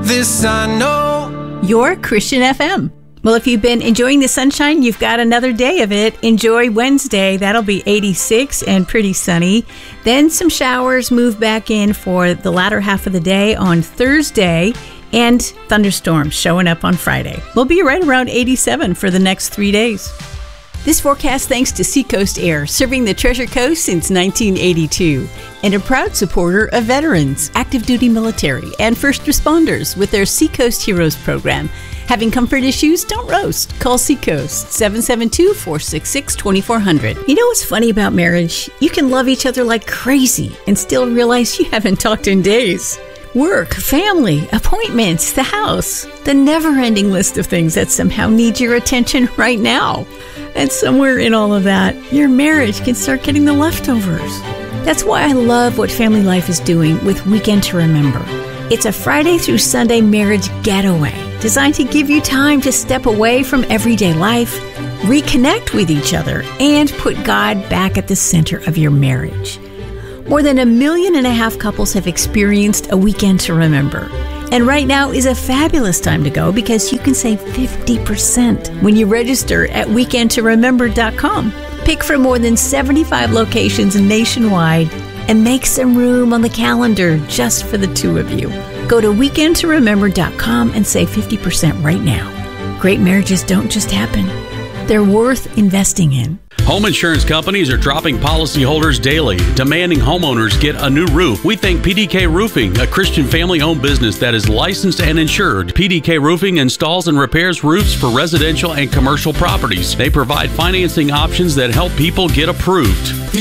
This I know. Your Christian FM. Well, if you've been enjoying the sunshine, you've got another day of it. Enjoy Wednesday. That'll be 86 and pretty sunny. Then some showers move back in for the latter half of the day on Thursday, and thunderstorms showing up on Friday. We'll be right around 87 for the next 3 days. This forecast thanks to Seacoast Air, serving the Treasure Coast since 1982, and a proud supporter of veterans, active duty military, and first responders with their Seacoast Heroes program. Having comfort issues? Don't roast. Call Seacoast, 772-466-2400. You know what's funny about marriage? You can love each other like crazy and still realize you haven't talked in days. Work, family, appointments, the house, the never-ending list of things that somehow need your attention right now. And somewhere in all of that, your marriage can start getting the leftovers. That's why I love what Family Life is doing with Weekend to Remember. It's a Friday through Sunday marriage getaway designed to give you time to step away from everyday life, reconnect with each other, and put God back at the center of your marriage. More than 1.5 million couples have experienced a Weekend to Remember. And right now is a fabulous time to go because you can save 50% when you register at weekendtoremember.com. Pick from more than 75 locations nationwide and make some room on the calendar just for the two of you. Go to weekendtoremember.com and save 50% right now. Great marriages don't just happen. They're worth investing in. Home insurance companies are dropping policyholders daily, demanding homeowners get a new roof. We thank PDK Roofing, a Christian family-owned business that is licensed and insured. PDK Roofing installs and repairs roofs for residential and commercial properties. They provide financing options that help people get approved.